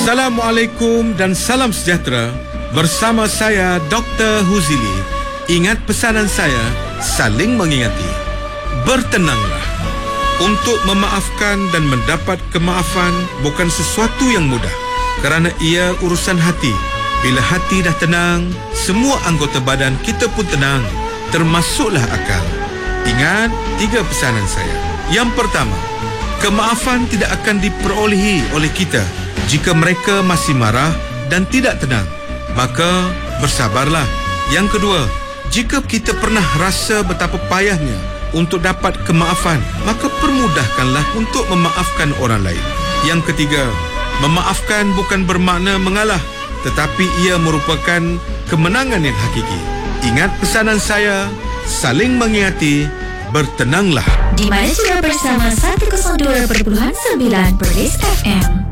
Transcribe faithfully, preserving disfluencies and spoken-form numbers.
Assalamualaikum dan salam sejahtera. Bersama saya Doktor Huzili. Ingat pesanan saya, saling mengingati. Bertenanglah. Untuk memaafkan dan mendapat kemaafan bukan sesuatu yang mudah, kerana ia urusan hati. Bila hati dah tenang, semua anggota badan kita pun tenang, termasuklah akal. Ingat tiga pesanan saya. Yang pertama, kemaafan tidak akan diperolehi oleh kita jika mereka masih marah dan tidak tenang. Maka bersabarlah. Yang kedua, jika kita pernah rasa betapa payahnya untuk dapat kemaafan, maka permudahkanlah untuk memaafkan orang lain. Yang ketiga, memaafkan bukan bermakna mengalah, tetapi ia merupakan kemenangan yang hakiki. Ingat pesanan saya, saling mengingati, bertenanglah. Di mana juga bersama seratus dua perpuluhan sembilan Perlis F M.